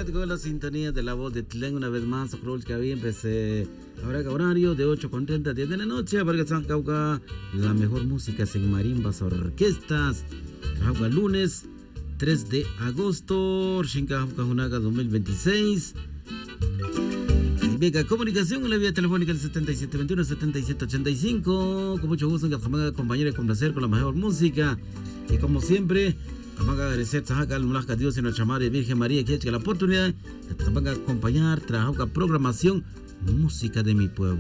quédate con la sintonía de la voz de Tlen una vez más. Creo que había empecé ahora horario de 8:30 a 10 de la noche. Para que San Cauca, la mejor música es en marimbas, orquestas. Cauca lunes 3 de agosto. Shinkahuka Junaga 2026. Venga, comunicación en la vía telefónica del 7721-7785. Con mucho gusto, que nos van a acompañar y complacer con la mejor música. Y como siempre, nos van a agradecer a Dios y nuestra Madre Virgen María, que ha hecho la oportunidad de nos van a acompañar, trabajar con programación, música de mi pueblo.